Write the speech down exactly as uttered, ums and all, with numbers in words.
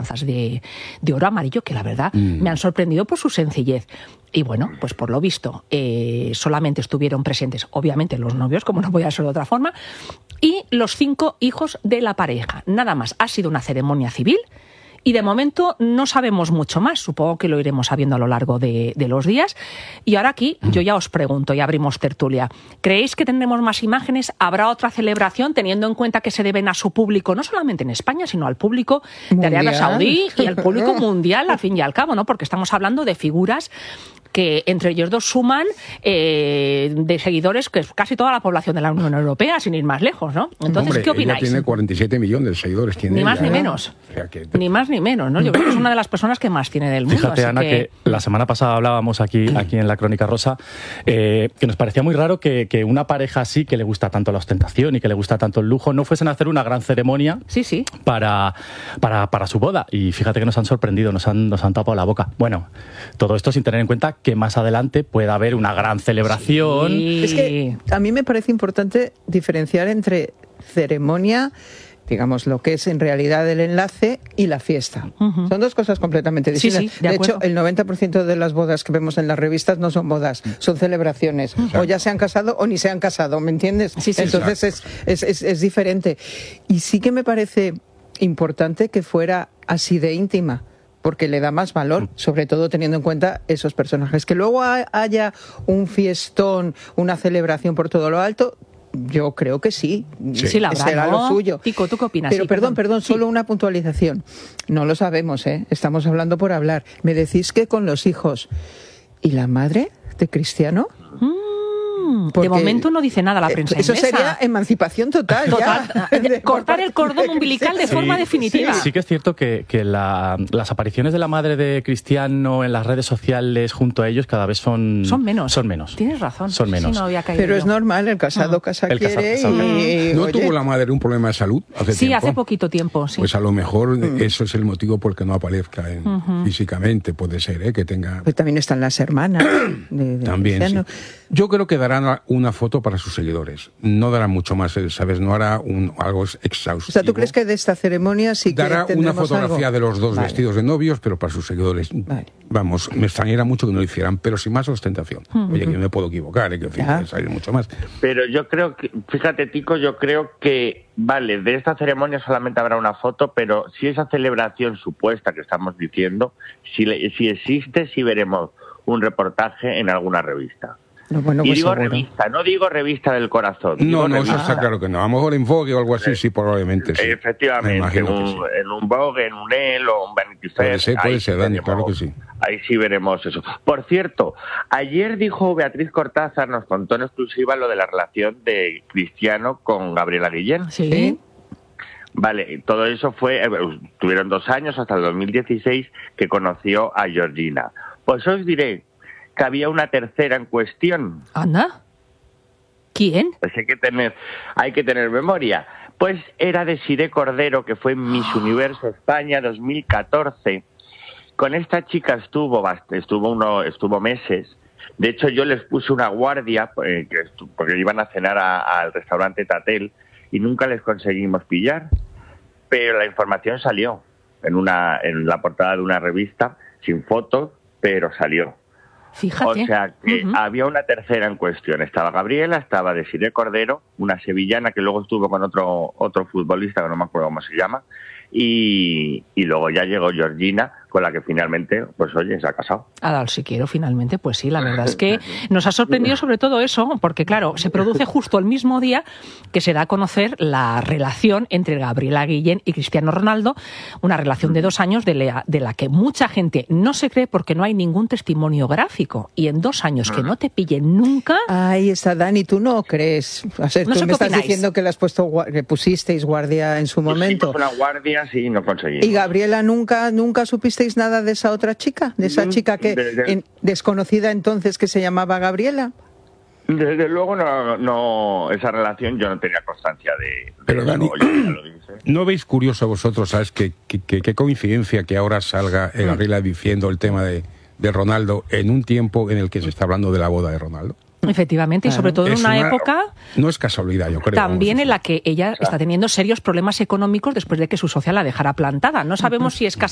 alianzas de, de oro amarillo que la verdad mm. me han sorprendido por su sencillez. Y bueno, pues por lo visto, eh, solamente estuvieron presentes, obviamente, los novios, como no podía ser de otra forma, y los cinco hijos de la pareja. Nada más. Ha sido una ceremonia civil y de momento no sabemos mucho más. Supongo que lo iremos sabiendo a lo largo de, de los días. Y ahora aquí yo ya os pregunto y abrimos tertulia. ¿Creéis que tendremos más imágenes? ¿Habrá otra celebración teniendo en cuenta que se deben a su público, no solamente en España, sino al público de Arabia Saudí y al público mundial, al fin y al cabo, ¿no? Porque estamos hablando de figuras que entre ellos dos suman eh, de seguidores que es casi toda la población de la Unión Europea, sin ir más lejos, ¿no? Entonces, Hombre, ¿qué opináis? Ella tiene cuarenta y siete millones de seguidores. Tiene ni más ella, ni ¿no? menos. O sea que... Ni más ni menos, ¿no? Yo creo que es una de las personas que más tiene del mundo. Fíjate, así Ana, que... que la semana pasada hablábamos aquí, aquí en la Crónica Rosa, eh, que nos parecía muy raro que, que una pareja así, que le gusta tanto la ostentación y que le gusta tanto el lujo, no fuesen a hacer una gran ceremonia sí, sí. Para, para, para su boda. Y fíjate que nos han sorprendido, nos han, nos han tapado la boca. Bueno, todo esto sin tener en cuenta que más adelante puede haber una gran celebración. Sí. Es que a mí me parece importante diferenciar entre ceremonia, digamos, lo que es en realidad el enlace y la fiesta. Uh-huh. Son dos cosas completamente distintas. Sí, sí, de, de hecho, el noventa por ciento de las bodas que vemos en las revistas no son bodas, son celebraciones. Uh-huh. O ya se han casado o ni se han casado, ¿me entiendes? Sí, sí, Entonces es, es, es, es diferente. Y sí que me parece importante que fuera así de íntima, porque le da más valor, sobre todo teniendo en cuenta esos personajes. Que luego haya un fiestón, una celebración por todo lo alto, yo creo que sí, sí. sí la habrá, será ¿no? lo suyo. Tico, ¿tú qué opinas? Pero sí, perdón, perdón, sí. solo una puntualización. No lo sabemos, ¿eh? Estamos hablando por hablar. Me decís que con los hijos. ¿Y la madre de Cristiano? Mm. Porque de momento no dice nada la prensa eso inglesa. Sería emancipación total, total ya. Cortar el cordón umbilical de sí, forma definitiva. Sí, sí que es cierto que, que la, las apariciones de la madre de Cristiano en las redes sociales junto a ellos cada vez son, son menos. Son menos. Tienes razón. Son menos. Sí, no había caído Pero yo. es normal, el casado casa el quiere casado, casado. y... ¿No oye, tuvo la madre un problema de salud hace Sí, tiempo? hace poquito tiempo, sí. Pues a lo mejor Mm. eso es el motivo por el que no aparezca en, uh-huh. físicamente, puede ser, ¿eh? Que tenga... Pues también están las hermanas de, de También, Cristiano. sí. Yo creo que darán una foto para sus seguidores. No dará mucho más, ¿sabes? No hará un, algo exhaustivo. O sea, ¿tú crees que de esta ceremonia sí que dará una fotografía algo? de los dos vale. vestidos de novios, pero para sus seguidores? Vale. Vamos, me extrañaría mucho que no lo hicieran, pero sin más ostentación. Uh-huh. Oye, que me puedo equivocar, ¿eh? Que en fin, puede salir mucho más. Pero yo creo que, fíjate, Tico, yo creo que, vale, de esta ceremonia solamente habrá una foto, pero si esa celebración supuesta que estamos diciendo, si, le, si existe, sí veremos un reportaje en alguna revista. No, bueno, y pues digo seguro. revista, no digo revista del corazón. No, no, revista. eso está claro que no. A lo mejor en Vogue o algo así, sí, probablemente sí. Efectivamente, en un, sí. en un Vogue, en un Elle o un Vanity Fair. Puede ser, puede ser, Dani, tenemos, claro que sí. Ahí sí veremos eso. Por cierto, ayer dijo Beatriz Cortázar, nos contó en exclusiva lo de la relación de Cristiano con Gabriela Guillén. Sí. Vale, todo eso fue, tuvieron dos años hasta el dos mil dieciséis que conoció a Georgina. Pues os diré que había una tercera en cuestión. ¿Anda? ¿Quién? Pues hay que tener, hay que tener memoria. Pues era Desiree Cordero, que fue Miss Universo España dos mil catorce. Con esta chica estuvo, estuvo, uno, estuvo meses. De hecho, yo les puse una guardia, eh, porque iban a cenar a, al restaurante Tatel, y nunca les conseguimos pillar. Pero la información salió en, una, en la portada de una revista, sin fotos, pero salió. Fíjate. O sea, que uh-huh. había una tercera en cuestión. Estaba Gabriela, estaba Desiree Cordero, una sevillana que luego estuvo con otro otro futbolista, que no me acuerdo cómo se llama, y, y luego ya llegó Georgina, con la que finalmente, pues oye, se ha casado. Ha dado el si quiero finalmente, pues sí, la verdad es que nos ha sorprendido sobre todo eso, porque claro, se produce justo el mismo día que se da a conocer la relación entre Gabriela Guillén y Cristiano Ronaldo, una relación de dos años de la, de la que mucha gente no se cree porque no hay ningún testimonio gráfico, y en dos años que no te pillen nunca... Ahí está, Dani, ¿tú no crees? O sea, no tú sé me estás opináis. diciendo que le has puesto, que pusisteis guardia en su momento. Pusimos una guardia, sí, no conseguimos. ¿Y Gabriela nunca, nunca supisteis nada de esa otra chica? ¿De esa chica que Desde... en, desconocida entonces que se llamaba Gabriela? Desde luego, no, no esa relación yo no tenía constancia de... de Pero Dani, eso, yo ya lo dije. ¿no veis curioso vosotros, sabes, que, que, que, que coincidencia que ahora salga eh, Gabriela diciendo el tema de, de Ronaldo en un tiempo en el que se está hablando de la boda de Ronaldo? Efectivamente, Claro. y sobre todo en Es una, una- época No es casualidad, yo creo. también vamos, en la que ella está teniendo serios problemas económicos después de que su socia la dejara plantada. No sabemos si es